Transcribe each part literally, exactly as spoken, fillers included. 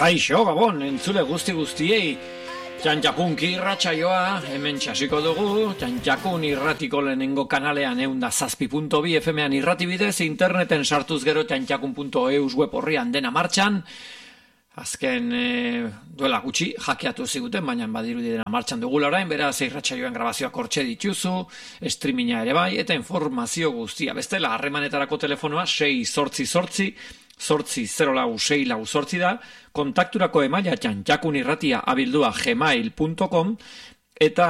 Kaixo, Gabon, entzule guzti guztiei. Txantxakunki irratsaioa, hemen txasiko dugu, Txantxakun irratiko lehenengo kanalean eunda zazpi punto bi F M-an irrati bidez, interneten sartuz gero txantxakun punto e u web horrian dena martxan. Azken e, duela gutxi hackeatu ziguten, baina badirudi dena martxan dugula orain, beraz irratsaioen grabazioak hortxe dituzu, streaminga ere bai, eta informazio guztia. Bestela, harremanetarako telefonoa sei zortzi zortzi, zortzi zero lau sei lau zortzi da, kontakturako emaila txantxakun irratia abildua gmail punto com, eta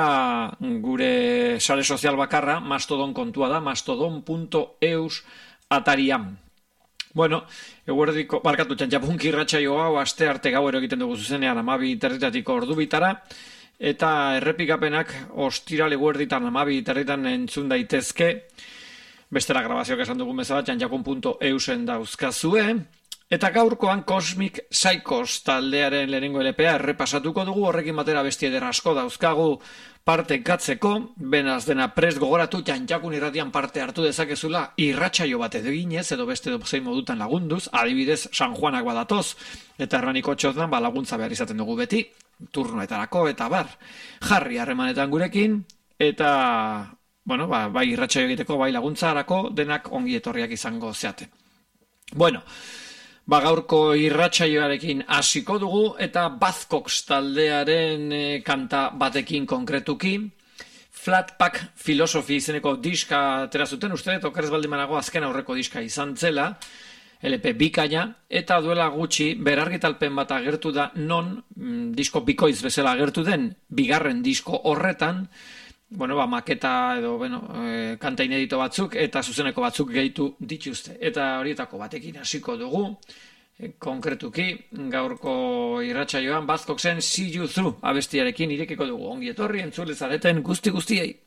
gure sare sozial bakarra mastodon kontua da, mastodon punto e u atarian. Bueno, eguerdiko, barkatu txantxapunki irratsaio hau aste arte gauero egiten dugu zuzenean amabi territatiko ordu bitara, eta errepikapenak ostiral eguerditan amabi territan entzun daitezke, bestela grabazioak esan dugun bezala txantxakun punto e u zen dauzkazue, eta gaurkoan Cosmic Psychos taldearen lehenengo L P a errepasatuko dugu, horrekin batera besti eder asko dauzkagu parte katzeko, benaz dena prest gogoratu txantxakun irratian parte hartu dezakezula irratsaio bat edo ginez, edo beste edo zein modutan lagunduz, adibidez San Juanak badatoz, eta erraniko txozdan ba, laguntza behar izaten dugu beti, turnoetarako eta bar, jarri harremanetan gurekin, eta bueno, ba, bai irratsaio egiteko, bai laguntzarako, denak ongi etorriak izango zeate. Bueno, ba gaurko irratsaioarekin hasiko dugu eta Buzzcocks taldearen e, kanta batekin konkretuki. Flatpack Philosophy izeneko diska atera zuten, uste dut okerrez baldin banago azken aurreko diska izan zela, L P bikaina, eta duela gutxi berargitalpen bat agertu da non, mm, disko bikoiz bezala agertu den, bigarren disko horretan, bueno, ba, maketa edo, bueno, e, kanta inedito batzuk eta zuzeneko batzuk gehitu dituzte. Eta horietako batekin hasiko dugu, e, konkretuki, gaurko irratsaioan Buzzcocksen See You Through abestiarekin irekiko dugu. Ongi etorri entzule zareten guzti guztiei.